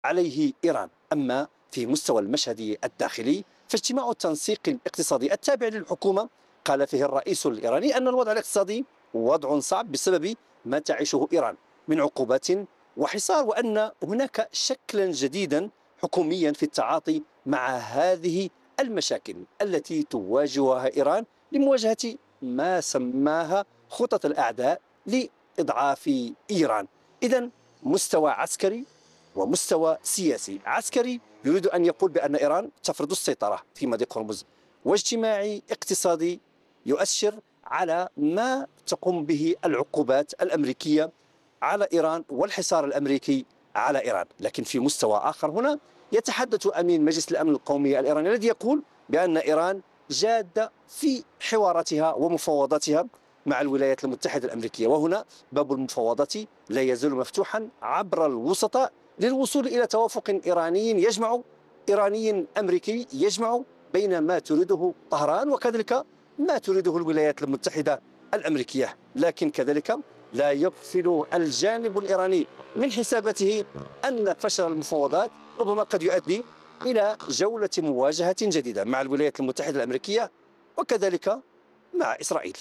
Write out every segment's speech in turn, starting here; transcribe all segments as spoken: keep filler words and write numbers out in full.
عليه إيران. أما في مستوى المشهد الداخلي فاجتماع التنسيق الاقتصادي التابع للحكومة قال فيه الرئيس الإيراني أن الوضع الاقتصادي وضع صعب بسبب ما تعيشه إيران من عقوبات وحصار، وأن هناك شكلا جديدا حكوميا في التعاطي مع هذه المشاكل التي تواجهها إيران لمواجهة ما سماها خطط الأعداء لإضعاف إيران. إذن مستوى عسكري ومستوى سياسي. عسكري يريد أن يقول بأن إيران تفرض السيطرة في مضيق هرمز، واجتماعي اقتصادي يؤشر على ما تقوم به العقوبات الأمريكية على إيران والحصار الأمريكي على إيران. لكن في مستوى آخر هنا يتحدث أمين مجلس الأمن القومي الإيراني الذي يقول بأن إيران جادة في حواراتها ومفاوضاتها مع الولايات المتحدة الأمريكية، وهنا باب المفاوضات لا يزال مفتوحا عبر الوسطاء للوصول إلى توافق إيراني يجمع إيراني أمريكي يجمع بين ما تريده طهران وكذلك ما تريده الولايات المتحدة الأمريكية. لكن كذلك لا يغفل الجانب الإيراني من حساباته أن فشل المفاوضات ربما قد يؤدي إلى جولة مواجهة جديدة مع الولايات المتحدة الأمريكية وكذلك مع إسرائيل.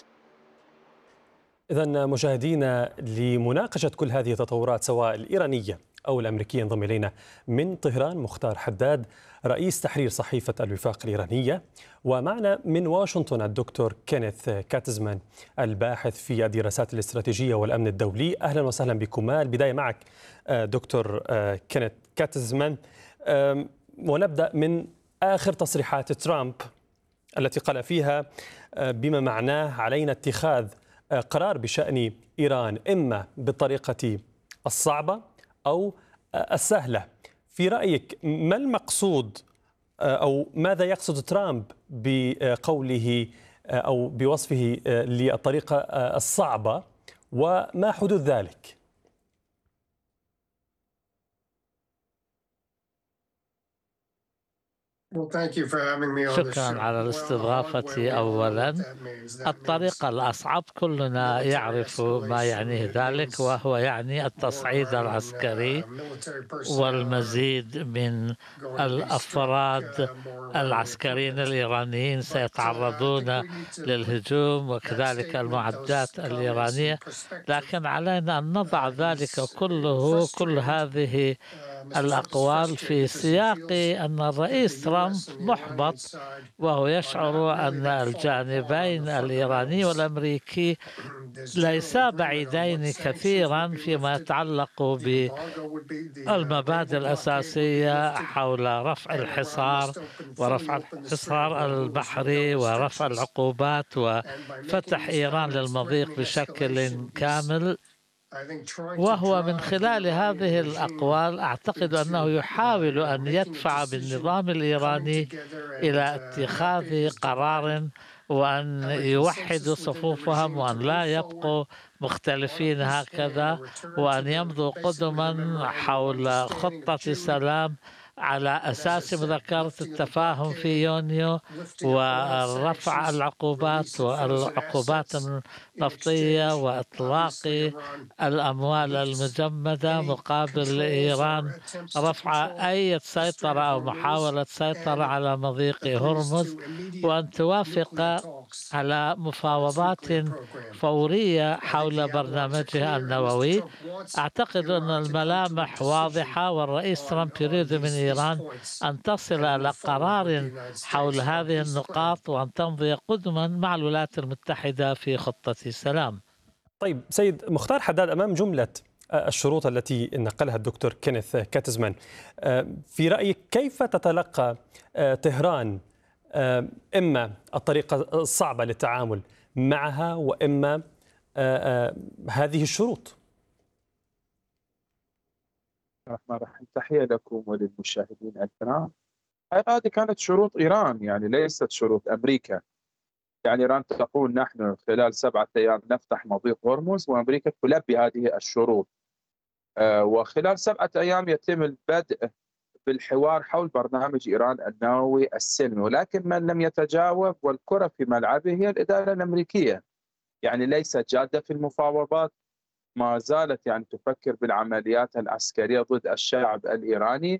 إذن مشاهدينا، لمناقشة كل هذه التطورات سواء الإيرانية أو الأمريكية انضم إلينا من طهران مختار حداد رئيس تحرير صحيفة الوفاق الإيرانية، ومعنا من واشنطن الدكتور كينيث كاتزمان الباحث في الدراسات الاستراتيجية والأمن الدولي. أهلا وسهلا بكما. البداية معك دكتور كينيث كاتزمان، ونبدأ من آخر تصريحات ترامب التي قال فيها بما معناه علينا اتخاذ قرار بشأن إيران إما بالطريقة الصعبة أو السهلة. في رأيك ما المقصود أو ماذا يقصد ترامب بقوله أو بوصفه للطريقة الصعبة، وما حدود ذلك؟ شكرا على الاستضافة. أولا، الطريقة الأصعب كلنا يعرف ما يعنيه ذلك، وهو يعني التصعيد العسكري والمزيد من الأفراد العسكريين الإيرانيين سيتعرضون للهجوم وكذلك المعدات الإيرانية. لكن علينا أن نضع ذلك كله كل هذه الأقوال في سياق أن الرئيس ترامب محبط، وهو يشعر أن الجانبين الإيراني والأمريكي ليسا بعيدين كثيرا فيما يتعلق بالمبادئ الأساسية حول رفع الحصار ورفع الحصار البحري ورفع العقوبات وفتح إيران للمضيق بشكل كامل. وهو من خلال هذه الأقوال أعتقد أنه يحاول أن يدفع بالنظام الإيراني إلى اتخاذ قرار وأن يوحدوا صفوفهم وأن لا يبقوا مختلفين هكذا، وأن يمضوا قدما حول خطة سلام على أساس مذكرة التفاهم في يونيو ورفع العقوبات والعقوبات النفطية وإطلاق الأموال المجمدة مقابل إيران رفع أي سيطرة أو محاولة سيطرة على مضيق هرمز، وأن توافق على مفاوضات فورية حول برنامجها النووي. أعتقد أن الملامح واضحة، والرئيس ترامب يريد من إيران أن تصل إلى قرار حول هذه النقاط وأن تمضي قدما مع الولايات المتحدة في خطة سلام. طيب سيد مختار حداد، أمام جملة الشروط التي نقلها الدكتور كينيث كاتزمان، في رأيك كيف تتلقى طهران إما الطريقة الصعبة للتعامل معها وإما هذه الشروط؟ الرحمن الرحيم. تحية لكم وللمشاهدين الكرام. هذه كانت شروط إيران، يعني ليست شروط أمريكا. يعني إيران تقول نحن خلال سبعة أيام نفتح مضيق هرمز، وأمريكا تلبي هذه الشروط، وخلال سبعة أيام يتم البدء بالحوار حول برنامج إيران النووي السلمي. ولكن من لم يتجاوب والكرة في ملعبه هي الإدارة الأمريكية، يعني ليست جادة في المفاوضات، ما زالت يعني تفكر بالعمليات العسكرية ضد الشعب الإيراني.